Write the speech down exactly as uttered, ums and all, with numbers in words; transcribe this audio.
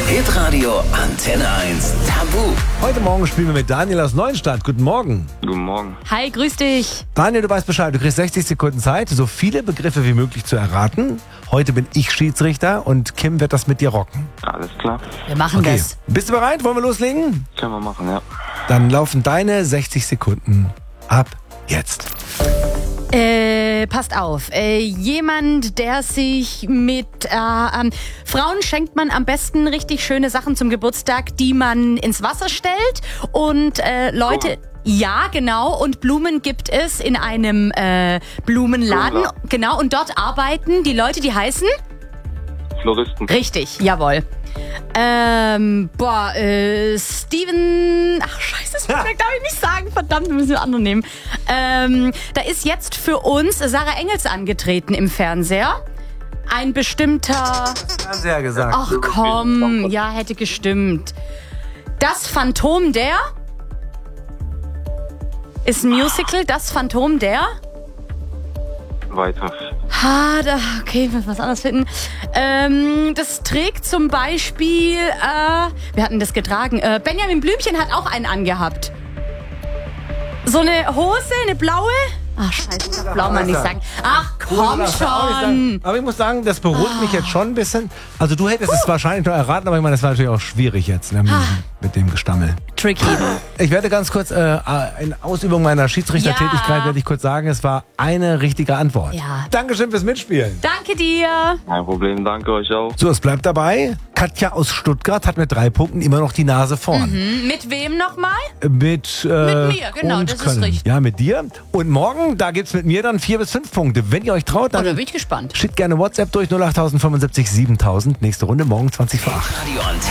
Hitradio Antenne eins Tabu. Heute Morgen spielen wir mit Daniel aus Neuenstadt. Guten Morgen. Guten Morgen. Hi, grüß dich. Daniel, du weißt Bescheid. Du kriegst sechzig Sekunden Zeit, so viele Begriffe wie möglich zu erraten. Heute bin ich Schiedsrichter und Kim wird das mit dir rocken. Alles klar. Wir machen Okay. das. Bist du bereit? Wollen wir loslegen? Können wir machen, ja. Dann laufen deine sechzig Sekunden ab jetzt. Äh, passt auf. Äh, jemand, der sich mit äh, ähm, Frauen schenkt man am besten richtig schöne Sachen zum Geburtstag, die man ins Wasser stellt. Und äh, Leute... Ja, genau. Und Blumen gibt es in einem äh, Blumenladen. Blumenladen. Genau. Und dort arbeiten die Leute, die heißen? Floristen. Richtig, jawohl. Ähm, boah, äh, Steven... Ach, scheiße, das darf ich nicht sagen. Verdammt, wir müssen wir andere nehmen. Ähm, da ist jetzt für uns Sarah Engels angetreten im Fernseher. Ein bestimmter... Fernseher gesagt. Ach komm, ja, hätte gestimmt. Das Phantom der... Ist ein Musical, das Phantom der... Weiter. Ha, da, okay, was was anderes finden. Ähm, das trägt zum Beispiel, äh, wir hatten das getragen, äh, Benjamin Blümchen hat auch einen angehabt. So eine Hose, eine blaue? Ach, scheiße, ich darf blau mal nicht sagen. Ach, komm schon. Aber ich muss sagen, das beruhigt mich jetzt schon ein bisschen. Also du hättest es wahrscheinlich noch erraten, aber ich meine, das war natürlich auch schwierig jetzt ne, mit dem Gestammel. Tricky. Ich werde ganz kurz, äh, in Ausübung meiner Schiedsrichtertätigkeit, Ja. werde ich kurz sagen, es war eine richtige Antwort. Ja. Dankeschön fürs Mitspielen. Danke dir. Kein Problem, danke euch auch. So, es bleibt dabei. Katja aus Stuttgart hat mit drei Punkten immer noch die Nase vorn. Hm, mit wem nochmal? Mit, äh, Mit mir, genau, und das ist Können. richtig. Ja, mit dir. Und morgen, da gibt's mit mir dann vier bis fünf Punkte. Wenn ihr euch traut, Oh, da dann bin ich gespannt. schickt gerne WhatsApp durch null acht fünfundsiebzig siebentausend. Nächste Runde morgen zwanzig vor acht. Radio Antenne.